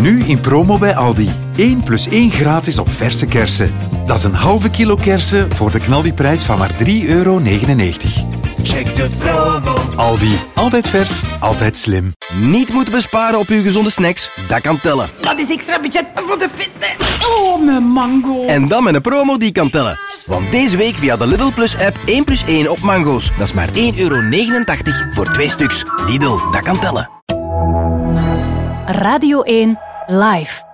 Nu in promo bij Aldi. 1 + 1 gratis op verse kersen. Dat is een halve kilo kersen voor de knaldiprijs van maar €3,99. Check de promo. Aldi. Altijd vers, altijd slim. Niet moeten besparen op uw gezonde snacks? Dat kan tellen. Dat is extra budget voor de fitness. Oh, mijn mango. En dan met een promo die kan tellen. Want deze week via de Lidl Plus app 1 + 1 op mango's. Dat is maar €1,89 voor 2 stuks. Lidl, dat kan tellen. Radio 1 Live.